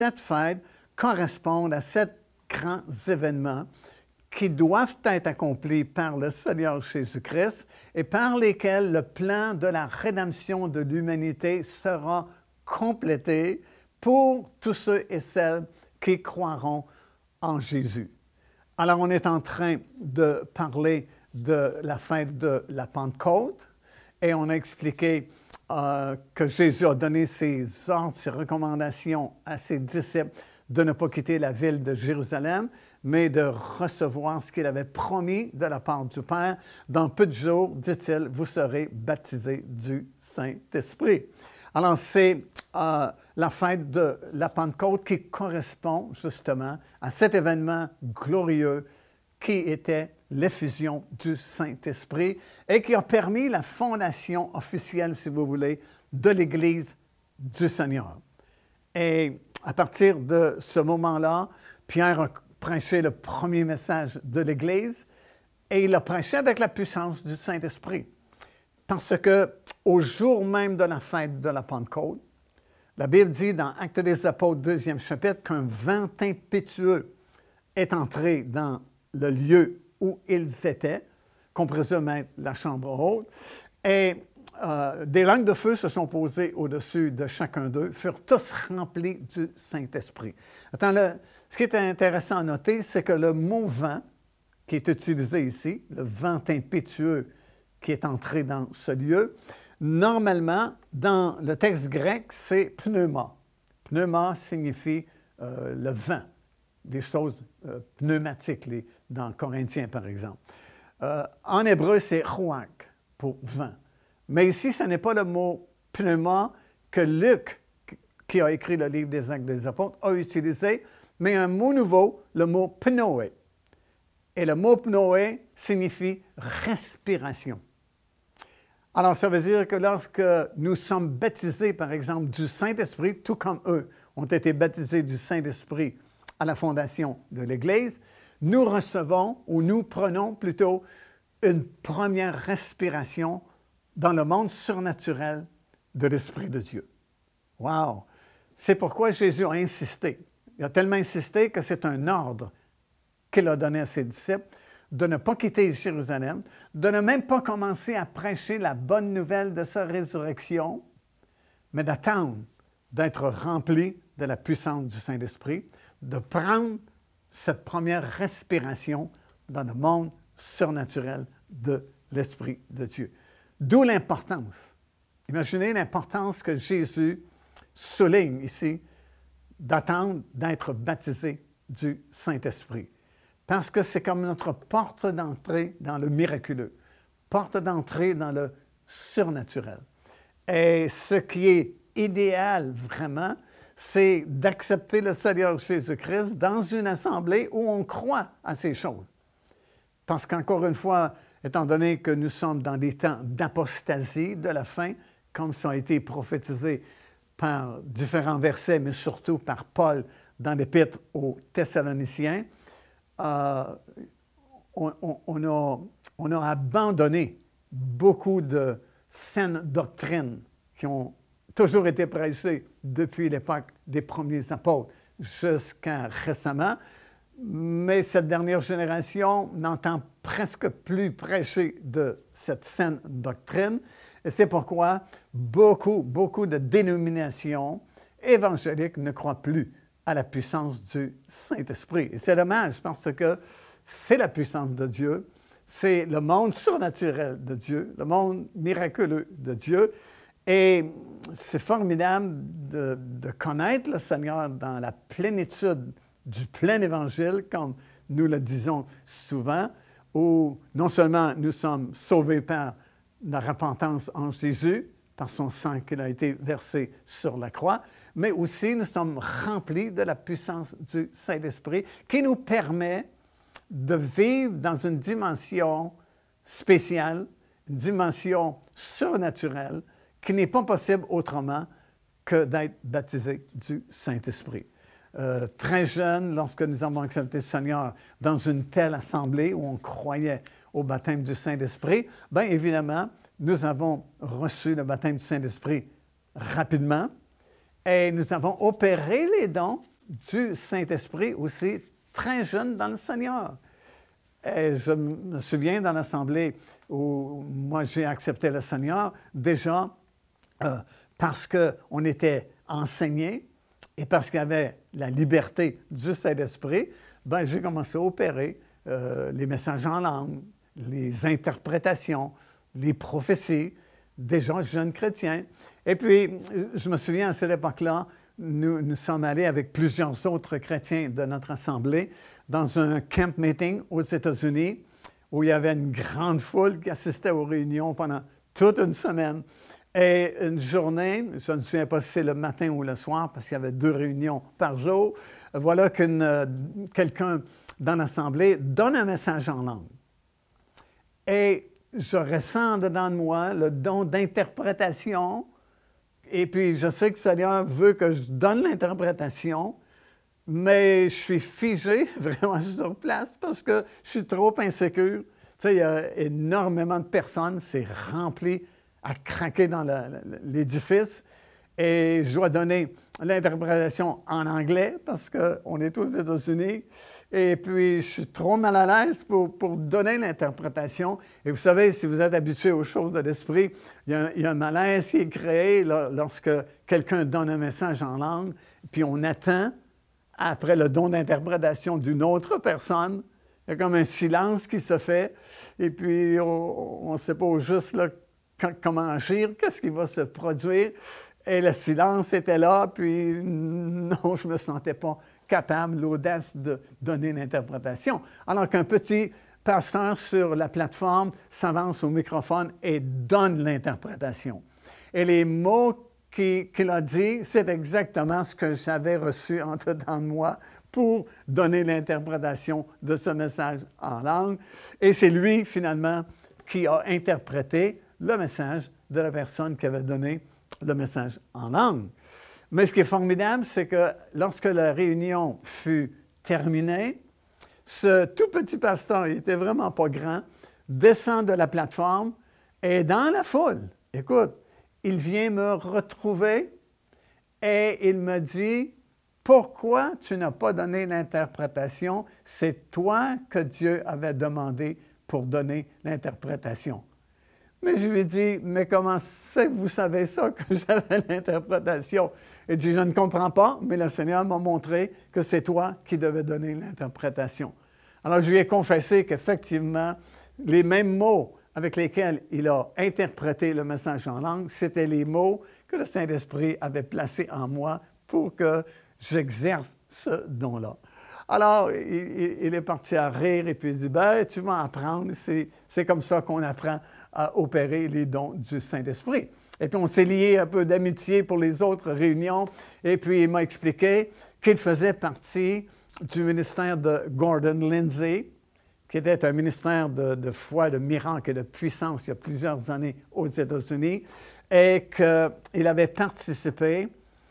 cette fête corresponde à sept grands événements qui doivent être accomplis par le Seigneur Jésus-Christ et par lesquels le plan de la rédemption de l'humanité sera complété pour tous ceux et celles qui croiront en Jésus. Alors, on est en train de parler de la fête de la Pentecôte et on a expliqué que Jésus a donné ses ordres, ses recommandations à ses disciples de ne pas quitter la ville de Jérusalem, mais de recevoir ce qu'il avait promis de la part du Père. Dans peu de jours, dit-il, vous serez baptisés du Saint-Esprit. Alors, c'est la fête de la Pentecôte qui correspond justement à cet événement glorieux qui était l'effusion du Saint-Esprit et qui a permis la fondation officielle, si vous voulez, de l'Église du Seigneur. Et à partir de ce moment-là, Pierre a prêché le premier message de l'Église et il a prêché avec la puissance du Saint-Esprit. Parce qu'au jour même de la fête de la Pentecôte, la Bible dit dans Actes des Apôtres, 2e chapitre, qu'un vent impétueux est entré dans le lieu où ils étaient, qu'on présume être la chambre haute, et des langues de feu se sont posées au-dessus de chacun d'eux, furent tous remplis du Saint-Esprit. Ce qui est intéressant à noter, c'est que le mot « vent » qui est utilisé ici, le vent impétueux qui est entré dans ce lieu, normalement, dans le texte grec, c'est « pneuma ». Pneuma signifie le vent, des choses pneumatiques, dans Corinthiens, par exemple. En hébreu, c'est « ruach » pour « vent ». Mais ici, ce n'est pas le mot « pneuma » que Luc, qui a écrit le livre des Actes des Apôtres, a utilisé, mais un mot nouveau, le mot « pnoé ». Et le mot « pnoé » signifie « respiration ». Alors, ça veut dire que lorsque nous sommes baptisés, par exemple, du Saint-Esprit, tout comme eux ont été baptisés du Saint-Esprit à la fondation de l'Église, nous recevons, ou nous prenons plutôt, une première respiration dans le monde surnaturel de l'Esprit de Dieu. Wow! C'est pourquoi Jésus a insisté. Il a tellement insisté que c'est un ordre qu'il a donné à ses disciples de ne pas quitter Jérusalem, de ne même pas commencer à prêcher la bonne nouvelle de sa résurrection, mais d'attendre d'être rempli de la puissance du Saint-Esprit, de prendre cette première respiration dans le monde surnaturel de l'Esprit de Dieu. D'où l'importance. Imaginez l'importance que Jésus souligne ici d'attendre d'être baptisé du Saint-Esprit. Parce que c'est comme notre porte d'entrée dans le miraculeux, porte d'entrée dans le surnaturel. Et ce qui est idéal vraiment, c'est d'accepter le Seigneur Jésus-Christ dans une assemblée où on croit à ces choses. Parce qu'encore une fois, étant donné que nous sommes dans des temps d'apostasie de la fin, comme ça a été prophétisé par différents versets, mais surtout par Paul dans l'Épître aux Thessaloniciens, on a abandonné beaucoup de saines doctrines qui ont toujours été prêchées depuis l'époque des premiers apôtres jusqu'à récemment. Mais cette dernière génération n'entend presque plus prêcher de cette saine doctrine. Et c'est pourquoi beaucoup de dénominations évangéliques ne croient plus à la puissance du Saint-Esprit. Et c'est dommage parce que c'est la puissance de Dieu, c'est le monde surnaturel de Dieu, le monde miraculeux de Dieu. Et c'est formidable de connaître le Seigneur dans la plénitude du plein évangile, comme nous le disons souvent, où non seulement nous sommes sauvés par la repentance en Jésus, par son sang qui a été versé sur la croix, mais aussi nous sommes remplis de la puissance du Saint-Esprit qui nous permet de vivre dans une dimension spéciale, une dimension surnaturelle qui n'est pas possible autrement que d'être baptisé du Saint-Esprit. Très jeune, lorsque nous avons accepté le Seigneur dans une telle assemblée où on croyait au baptême du Saint-Esprit, bien évidemment, nous avons reçu le baptême du Saint-Esprit rapidement et nous avons opéré les dons du Saint-Esprit aussi très jeune dans le Seigneur. Et je me souviens dans l'assemblée où moi j'ai accepté le Seigneur, déjà parce qu'on était enseigné et parce qu'il y avait la liberté du Saint-Esprit, ben, j'ai commencé à opérer les messages en langue, les interprétations, les prophéties des gens jeunes chrétiens. Et puis, je me souviens à cette époque-là, nous sommes allés avec plusieurs autres chrétiens de notre assemblée dans un camp meeting aux États-Unis où il y avait une grande foule qui assistait aux réunions pendant toute une semaine. Et une journée, je ne me souviens pas si c'est le matin ou le soir, parce qu'il y avait 2 réunions par jour, voilà que quelqu'un dans l'assemblée donne un message en langue. Et je ressens dedans de moi le don d'interprétation. Et puis, je sais que le Seigneur veut que je donne l'interprétation, mais je suis figé vraiment sur place parce que je suis trop insécure. Tu sais, il y a énormément de personnes, c'est rempli à craquer dans l'édifice. Et je dois donner l'interprétation en anglais parce qu'on est aux États-Unis. Et puis, je suis trop mal à l'aise pour donner l'interprétation. Et vous savez, si vous êtes habitué aux choses de l'esprit, il y a un malaise qui est créé lorsque quelqu'un donne un message en langue, puis on attend, après le don d'interprétation d'une autre personne, il y a comme un silence qui se fait. Et puis, on ne sait pas juste là, comment agir, qu'est-ce qui va se produire. Et le silence était là, puis non, je ne me sentais pas capable, l'audace de donner l'interprétation. Alors qu'un petit pasteur sur la plateforme s'avance au microphone et donne l'interprétation. Et les mots qu'il a dit, c'est exactement ce que j'avais reçu en dedans de moi pour donner l'interprétation de ce message en langue. Et c'est lui, finalement, qui a interprété le message de la personne qui avait donné le message en langue. Mais ce qui est formidable, c'est que lorsque la réunion fut terminée, ce tout petit pasteur, il n'était vraiment pas grand, descend de la plateforme et dans la foule, écoute, il vient me retrouver et il me dit, « Pourquoi tu n'as pas donné l'interprétation? C'est toi que Dieu avait demandé pour donner l'interprétation. » Mais je lui ai dit, « Mais comment c'est que vous savez ça, que j'avais l'interprétation? » Il dit, « Je ne comprends pas, mais le Seigneur m'a montré que c'est toi qui devais donner l'interprétation. » Alors, je lui ai confessé qu'effectivement, les mêmes mots avec lesquels il a interprété le message en langue, c'était les mots que le Saint-Esprit avait placés en moi pour que j'exerce ce don-là. Alors, il est parti à rire et puis il dit, « Ben, tu vas apprendre, c'est comme ça qu'on apprend à opérer les dons du Saint-Esprit. » Et puis, on s'est lié un peu d'amitié pour les autres réunions. Et puis, il m'a expliqué qu'il faisait partie du ministère de Gordon Lindsay, qui était un ministère de foi, de miracle et de puissance il y a plusieurs années aux États-Unis, et qu'il avait participé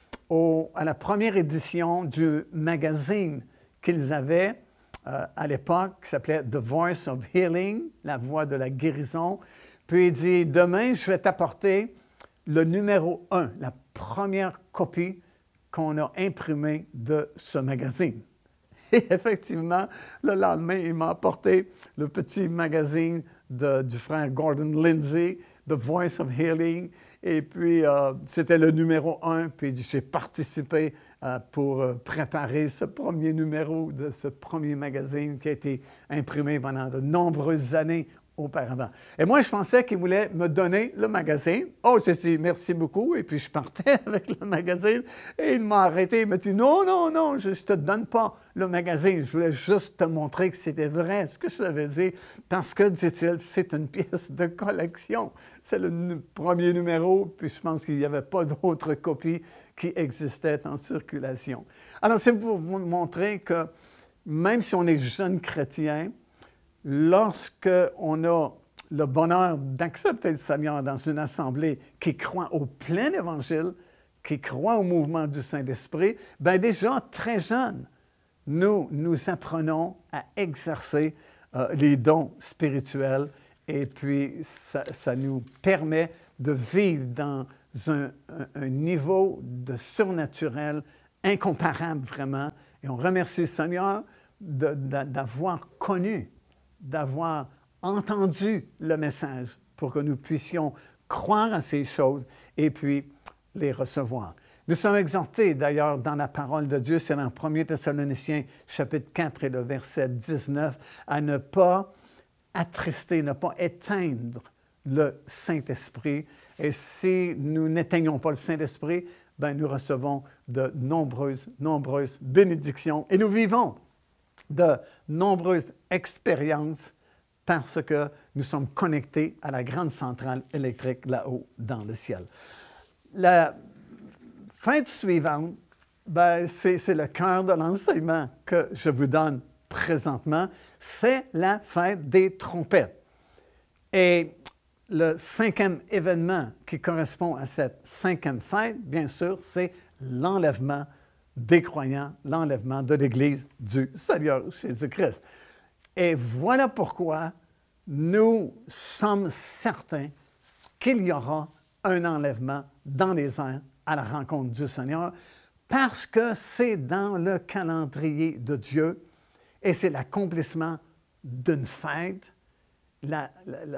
à la première édition du magazine qu'ils avaient à l'époque, qui s'appelait The Voice of Healing, la voix de la guérison. Puis il dit, « Demain, je vais t'apporter le numéro 1, la première copie qu'on a imprimée de ce magazine. » Et effectivement, le lendemain, il m'a apporté le petit magazine du frère Gordon Lindsay, The Voice of Healing. Et puis, c'était le numéro 1. Puis, j'ai participé pour préparer ce premier numéro de ce premier magazine qui a été imprimé pendant de nombreuses années auparavant. Et moi, je pensais qu'il voulait me donner le magazine. Oh, j'ai dit merci beaucoup. Et puis, je partais avec le magazine. Et il m'a arrêté. Il m'a dit, non, non, non, je ne te donne pas le magazine. Je voulais juste te montrer que c'était vrai, ce que ça veut dire. Parce que, dit-il, c'est une pièce de collection. C'est le premier numéro. Puis, je pense qu'il n'y avait pas d'autres copies qui existaient en circulation. Alors, c'est pour vous montrer que même si on est jeune chrétien, lorsqu'on a le bonheur d'accepter le Seigneur dans une assemblée qui croit au plein évangile, qui croit au mouvement du Saint-Esprit, bien déjà, très jeunes, nous apprenons à exercer les dons spirituels et puis ça nous permet de vivre dans un niveau de surnaturel incomparable vraiment. Et on remercie le Seigneur d'avoir connu, d'avoir entendu le message pour que nous puissions croire à ces choses et puis les recevoir. Nous sommes exhortés d'ailleurs dans la parole de Dieu, c'est dans 1 Thessaloniciens chapitre 4 et le verset 19, à ne pas attrister, ne pas éteindre le Saint-Esprit. Et si nous n'éteignons pas le Saint-Esprit, ben nous recevons de nombreuses bénédictions et nous vivons de nombreuses expériences parce que nous sommes connectés à la grande centrale électrique là-haut dans le ciel. La fête suivante, ben, c'est le cœur de l'enseignement que je vous donne présentement, c'est la fête des trompettes. Et le 5e événement qui correspond à cette 5e fête, bien sûr, c'est l'enlèvement des croyants, l'enlèvement de l'Église du Seigneur Jésus-Christ. Et voilà pourquoi nous sommes certains qu'il y aura un enlèvement dans les airs à la rencontre du Seigneur, parce que c'est dans le calendrier de Dieu et c'est l'accomplissement d'une fête, la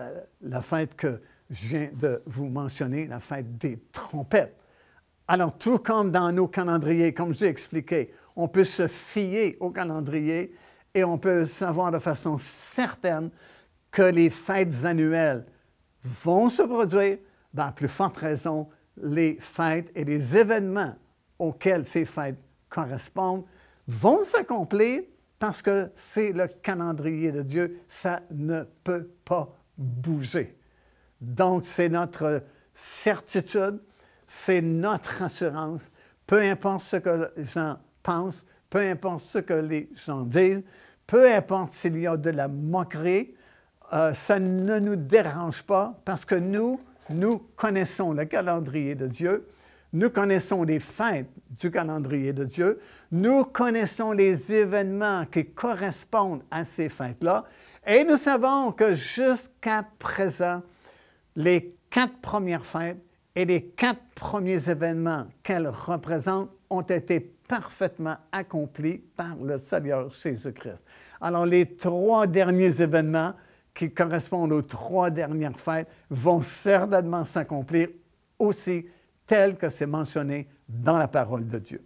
fête que je viens de vous mentionner, la fête des trompettes. Alors, tout comme dans nos calendriers, comme j'ai expliqué, on peut se fier au calendrier et on peut savoir de façon certaine que les fêtes annuelles vont se produire, ben, à plus forte raison, les fêtes et les événements auxquels ces fêtes correspondent vont s'accomplir parce que c'est le calendrier de Dieu, ça ne peut pas bouger. Donc, c'est notre certitude, c'est notre assurance, peu importe ce que les gens pensent, peu importe ce que les gens disent, peu importe s'il y a de la moquerie, ça ne nous dérange pas parce que nous connaissons le calendrier de Dieu, nous connaissons les fêtes du calendrier de Dieu, nous connaissons les événements qui correspondent à ces fêtes-là, et nous savons que jusqu'à présent, les 4 premières fêtes et les 4 premiers événements qu'elles représentent ont été parfaitement accomplis par le Seigneur Jésus-Christ. Alors, les 3 derniers événements qui correspondent aux 3 dernières fêtes vont certainement s'accomplir aussi tel que c'est mentionné dans la parole de Dieu.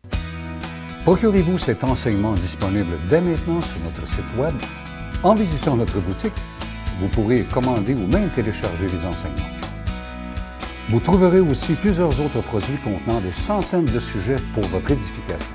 Procurez-vous cet enseignement disponible dès maintenant sur notre site Web. En visitant notre boutique, vous pourrez commander ou même télécharger les enseignements. Vous trouverez aussi plusieurs autres produits contenant des centaines de sujets pour votre édification.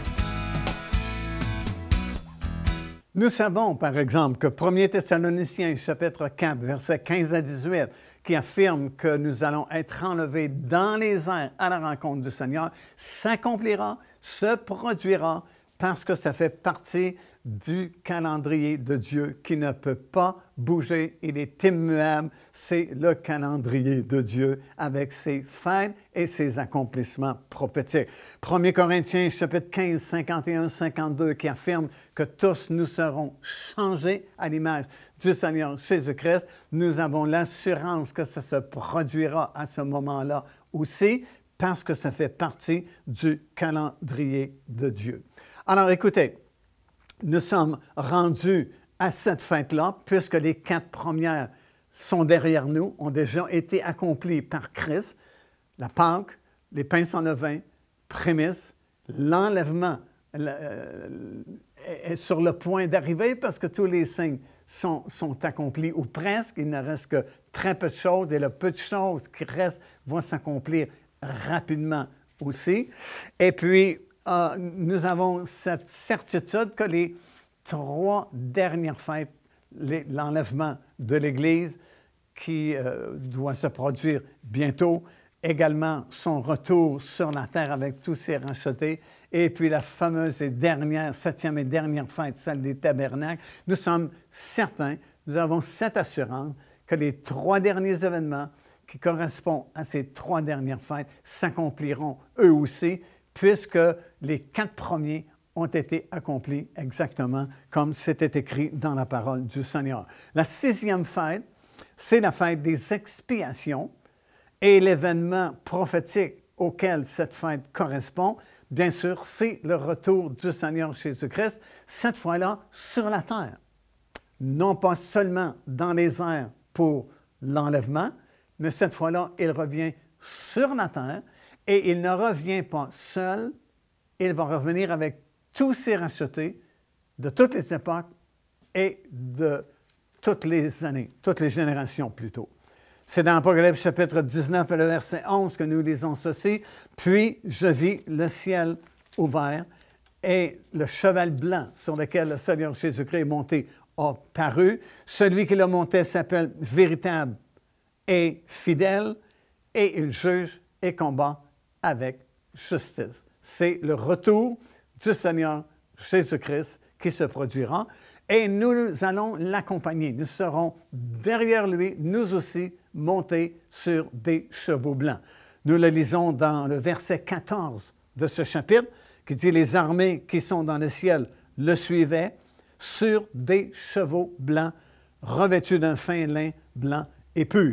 Nous savons, par exemple, que 1 Thessaloniciens, chapitre 4, versets 15 à 18, qui affirme que nous allons être enlevés dans les airs à la rencontre du Seigneur, s'accomplira, se produira, parce que ça fait partie du calendrier de Dieu qui ne peut pas bouger. Il est immuable. C'est le calendrier de Dieu avec ses fêtes et ses accomplissements prophétiques. 1 Corinthiens, chapitre 15, 51-52, qui affirme que tous nous serons changés à l'image du Seigneur Jésus-Christ. Nous avons l'assurance que ça se produira à ce moment-là aussi, parce que ça fait partie du calendrier de Dieu. Alors, écoutez, nous sommes rendus à cette fête-là, puisque les 4 premières sont derrière nous, ont déjà été accomplies par Christ. La Pâque, les pains sans levain, prémices, l'enlèvement est sur le point d'arriver parce que tous les signes sont accomplis, ou presque. Il ne reste que très peu de choses, et le peu de choses qui restent vont s'accomplir rapidement aussi. Et puis, nous avons cette certitude que les 3 dernières fêtes, l'enlèvement de l'Église qui doit se produire bientôt, également son retour sur la terre avec tous ses rachetés, et puis la fameuse et dernière, 7e et dernière fête, celle des tabernacles, nous sommes certains, nous avons cette assurance que les 3 derniers événements qui correspondent à ces 3 dernières fêtes s'accompliront eux aussi, puisque les 4 premiers ont été accomplis exactement comme c'était écrit dans la parole du Seigneur. La 6e fête, c'est la fête des expiations, et l'événement prophétique auquel cette fête correspond, bien sûr, c'est le retour du Seigneur Jésus-Christ, cette fois-là sur la terre. Non pas seulement dans les airs pour l'enlèvement, mais cette fois-là, il revient sur la terre et il ne revient pas seul, il va revenir avec tous ses rachetés de toutes les époques et de toutes les années, toutes les générations plutôt. C'est dans Apocalypse chapitre 19 et le verset 11 que nous lisons ceci. « Puis je vis le ciel ouvert et le cheval blanc sur lequel le Seigneur Jésus-Christ est monté a paru. Celui qui l'a monté s'appelle Véritable et Fidèle et il juge et combat avec justice. » C'est le retour du Seigneur Jésus-Christ qui se produira et nous allons l'accompagner. Nous serons derrière lui, nous aussi, montés sur des chevaux blancs. Nous le lisons dans le verset 14 de ce chapitre qui dit « Les armées qui sont dans le ciel le suivaient sur des chevaux blancs revêtus d'un fin lin blanc et pur. »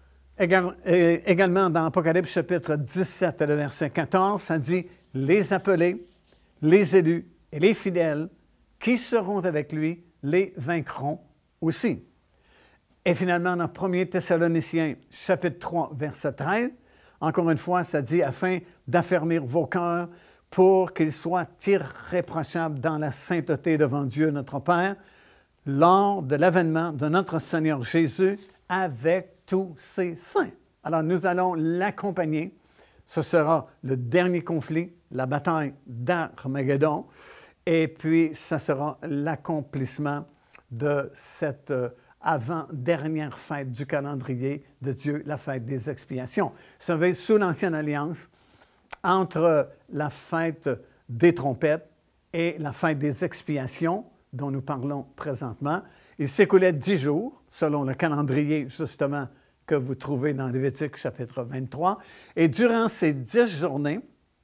Également dans Apocalypse chapitre 17 et le verset 14, ça dit « Les appelés, les élus et les fidèles qui seront avec lui les vaincront aussi. » Et finalement, dans 1 Thessaloniciens, chapitre 3, verset 13, encore une fois, ça dit « Afin d'affermir vos cœurs pour qu'ils soient irréprochables dans la sainteté devant Dieu notre Père, lors de l'avènement de notre Seigneur Jésus avec tous ses saints. » Alors, nous allons l'accompagner. Ce sera le dernier conflit, la bataille d'Armageddon. Et puis, ça sera l'accomplissement de cette avant-dernière fête du calendrier de Dieu, la fête des expiations. Vous savez, sous l'Ancienne Alliance, entre la fête des trompettes et la fête des expiations, dont nous parlons présentement, il s'écoulait 10 jours, selon le calendrier, justement, que vous trouvez dans Lévitique chapitre 23. Et durant ces 10 journées,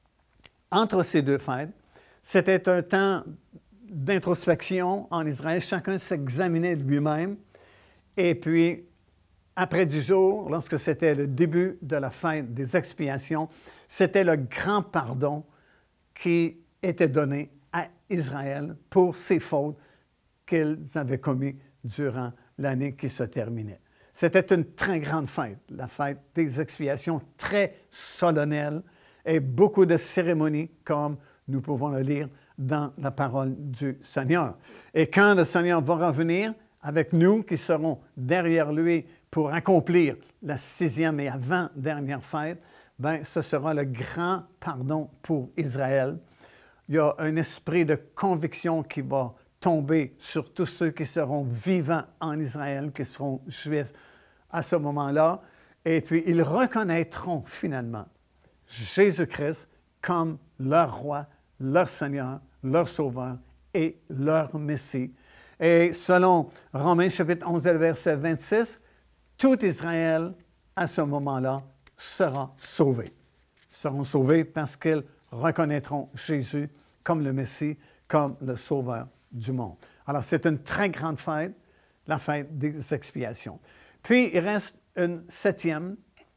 entre ces deux fêtes, c'était un temps d'introspection en Israël. Chacun s'examinait lui-même. Et puis, après 10 jours, lorsque c'était le début de la fête des expiations, c'était le grand pardon qui était donné à Israël pour ses fautes qu'ils avaient commises durant l'année qui se terminait. C'était une très grande fête, la fête des expiations, très solennelle et beaucoup de cérémonies, comme nous pouvons le lire dans la parole du Seigneur. Et quand le Seigneur va revenir avec nous, qui serons derrière lui pour accomplir la 6e et avant-dernière fête, bien, ce sera le grand pardon pour Israël. Il y a un esprit de conviction qui va tomber sur tous ceux qui seront vivants en Israël, qui seront juifs à ce moment-là. Et puis, ils reconnaîtront finalement Jésus-Christ comme leur roi, leur Seigneur, leur Sauveur et leur Messie. Et selon Romains chapitre 11, verset 26, tout Israël, à ce moment-là, sera sauvé. Ils seront sauvés parce qu'ils reconnaîtront Jésus comme le Messie, comme le Sauveur du monde. Alors, c'est une très grande fête, la fête des expiations. Puis, il reste une 7e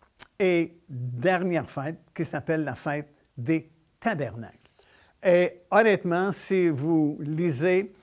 et dernière fête qui s'appelle la fête des tabernacles. Et honnêtement, si vous lisez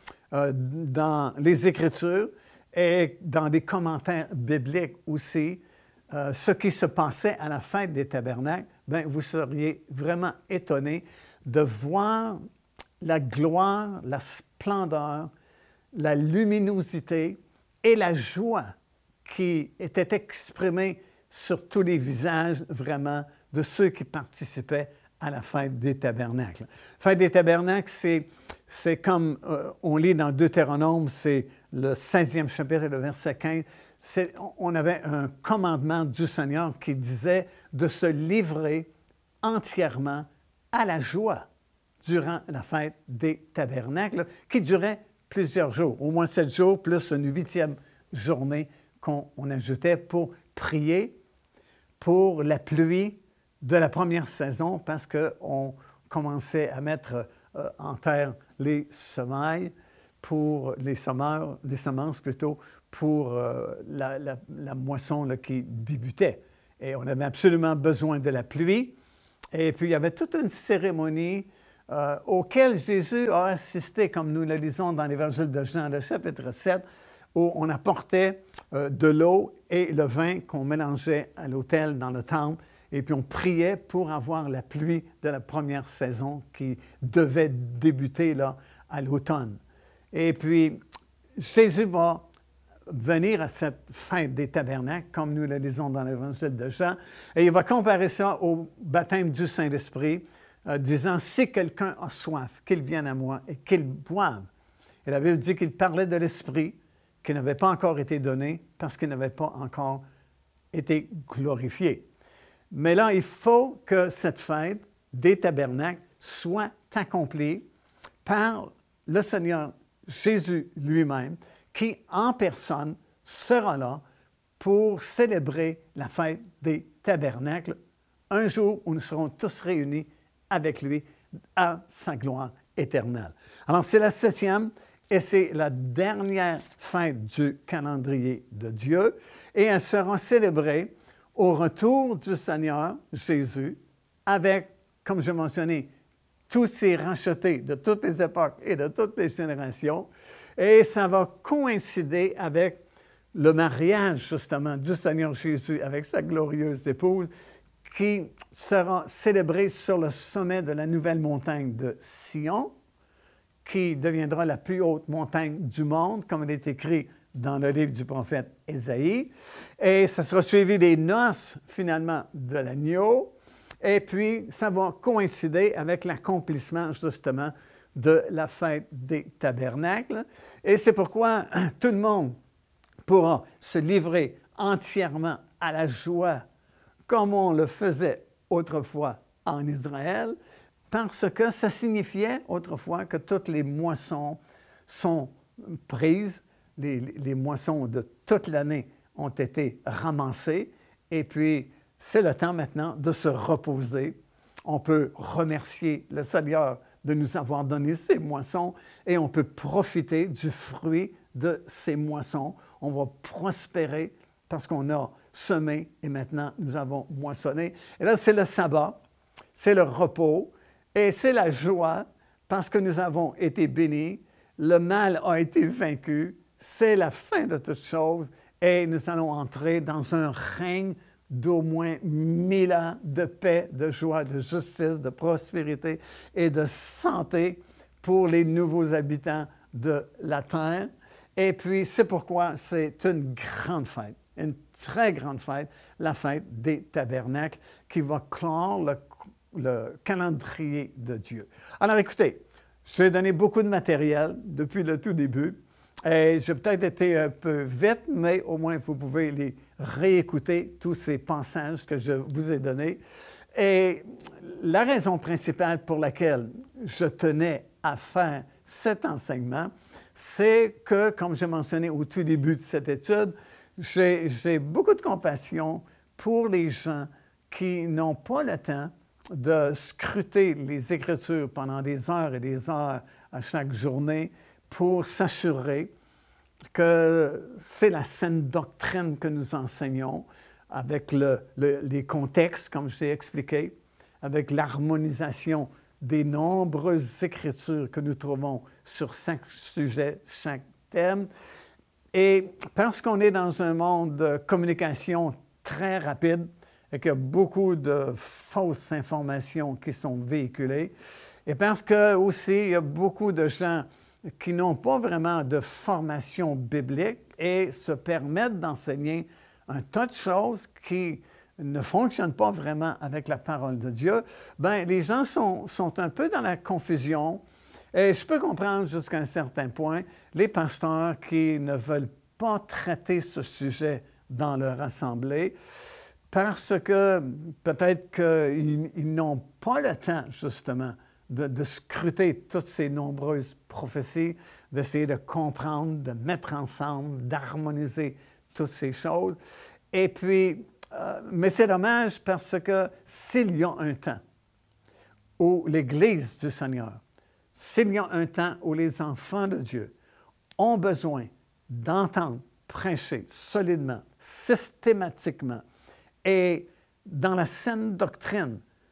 dans les Écritures et dans des commentaires bibliques aussi, ce qui se passait à la fête des tabernacles, bien, vous seriez vraiment étonné de voir la gloire, la splendeur, la luminosité et la joie qui étaient exprimées sur tous les visages vraiment de ceux qui participaient à la fête des tabernacles. La fête des tabernacles, c'est comme on lit dans Deutéronome, c'est le 16e chapitre et le verset 15, on avait un commandement du Seigneur qui disait de se livrer entièrement à la joie durant la fête des tabernacles, qui durait plusieurs jours, au moins 7 jours, plus une 8e journée qu'on ajoutait pour prier pour la pluie de la première saison, parce qu'on commençait à mettre en terre les semailles pour les semences plutôt, pour la moisson là, qui débutait. Et on avait absolument besoin de la pluie. Et puis, il y avait toute une cérémonie auquel Jésus a assisté, comme nous le lisons dans l'Évangile de Jean, le chapitre 7, où on apportait de l'eau et le vin qu'on mélangeait à l'autel dans le temple, et puis on priait pour avoir la pluie de la première saison qui devait débuter là, à l'automne. Et puis, Jésus va venir à cette fête des tabernacles, comme nous le lisons dans l'Évangile de Jean, et il va comparer ça au baptême du Saint-Esprit, disant, si quelqu'un a soif, qu'il vienne à moi et qu'il boive. Et la Bible dit qu'il parlait de l'Esprit qui n'avait pas encore été donné parce qu'il n'avait pas encore été glorifié. Mais là, il faut que cette fête des tabernacles soit accomplie par le Seigneur Jésus lui-même, qui en personne sera là pour célébrer la fête des tabernacles, un jour où nous serons tous réunis avec lui à sa gloire éternelle. Alors, c'est la 7e et c'est la dernière fête du calendrier de Dieu, et elle sera célébrée au retour du Seigneur Jésus avec, comme je mentionnais, tous ces rachetés de toutes les époques et de toutes les générations. Et ça va coïncider avec le mariage, justement, du Seigneur Jésus avec sa glorieuse épouse, qui sera célébré sur le sommet de la nouvelle montagne de Sion, qui deviendra la plus haute montagne du monde, comme il est écrit dans le livre du prophète Ésaïe. Et ça sera suivi des noces, finalement, de l'agneau. Et puis, ça va coïncider avec l'accomplissement, justement, de la fête des tabernacles. Et c'est pourquoi tout le monde pourra se livrer entièrement à la joie, comme on le faisait autrefois en Israël, parce que ça signifiait autrefois que toutes les moissons sont prises, les moissons de toute l'année ont été ramassées, et puis c'est le temps maintenant de se reposer. On peut remercier le Seigneur de nous avoir donné ces moissons et on peut profiter du fruit de ces moissons. On va prospérer parce qu'on a semé et maintenant nous avons moissonné. Et là, c'est le sabbat, c'est le repos et c'est la joie parce que nous avons été bénis. Le mal a été vaincu. C'est la fin de toutes choses et nous allons entrer dans un règne d'au moins 1000 ans de paix, de joie, de justice, de prospérité et de santé pour les nouveaux habitants de la terre. Et puis, c'est pourquoi c'est une grande fête, une très grande fête, la fête des tabernacles qui va clore le calendrier de Dieu. Alors, écoutez, j'ai donné beaucoup de matériel depuis le tout début. Et j'ai peut-être été un peu vite, mais au moins vous pouvez les réécouter, tous ces passages que je vous ai donnés. Et la raison principale pour laquelle je tenais à faire cet enseignement, c'est que, comme j'ai mentionné au tout début de cette étude, j'ai beaucoup de compassion pour les gens qui n'ont pas le temps de scruter les Écritures pendant des heures et des heures à chaque journée, pour s'assurer que c'est la saine doctrine que nous enseignons avec les contextes, comme je l'ai expliqué, avec l'harmonisation des nombreuses écritures que nous trouvons sur chaque sujet, chaque thème. Et parce qu'on est dans un monde de communication très rapide et qu'il y a beaucoup de fausses informations qui sont véhiculées, et parce que aussi il y a beaucoup de gens qui n'ont pas vraiment de formation biblique et se permettent d'enseigner un tas de choses qui ne fonctionnent pas vraiment avec la parole de Dieu, bien, les gens sont un peu dans la confusion. Et je peux comprendre jusqu'à un certain point les pasteurs qui ne veulent pas traiter ce sujet dans leur assemblée parce que peut-être qu'ils n'ont pas le temps, justement, de scruter toutes ces nombreuses prophéties, d'essayer de comprendre, de mettre ensemble, d'harmoniser toutes ces choses. Et puis, mais c'est dommage parce que s'il y a un temps où l'Église du Seigneur, s'il y a un temps où les enfants de Dieu ont besoin d'entendre prêcher solidement, systématiquement et dans la saine doctrine,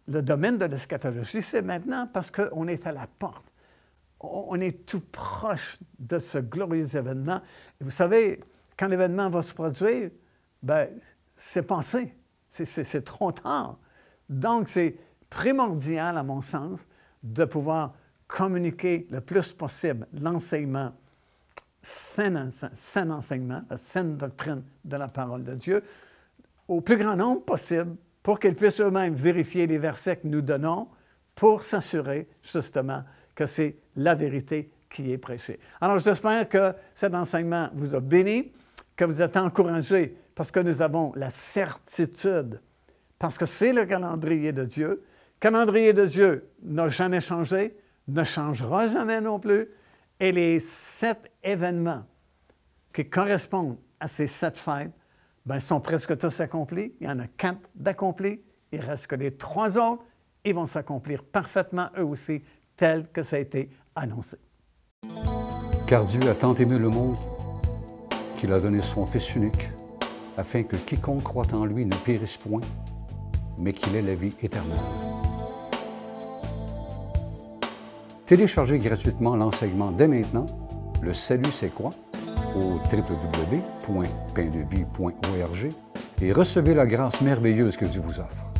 le domaine de l'eschatologie, c'est maintenant parce qu'on est à la porte. On est tout proche de ce glorieux événement. Et vous savez, quand l'événement va se produire, bien, c'est passé. C'est trop tard. Donc, c'est primordial, à mon sens, de pouvoir communiquer le plus possible l'enseignement, sain enseignement, la saine doctrine de la parole de Dieu, au plus grand nombre possible, pour qu'ils puissent eux-mêmes vérifier les versets que nous donnons, pour s'assurer, justement, que c'est la vérité qui est prêchée. Alors, j'espère que cet enseignement vous a béni, que vous êtes encouragés, parce que nous avons la certitude, parce que c'est le calendrier de Dieu. Le calendrier de Dieu n'a jamais changé, ne changera jamais non plus, et les 7 événements qui correspondent à ces 7 fêtes, bien, sont presque tous accomplis. Il y en a 4 d'accomplis. Il reste que les 3 autres. Ils vont s'accomplir parfaitement, eux aussi, tel que ça a été annoncé. Car Dieu a tant aimé le monde qu'il a donné son Fils unique, afin que quiconque croit en lui ne périsse point, mais qu'il ait la vie éternelle. Téléchargez gratuitement l'enseignement dès maintenant. Le salut, c'est quoi? Au www.paindevie.org et recevez la grâce merveilleuse que Dieu vous offre.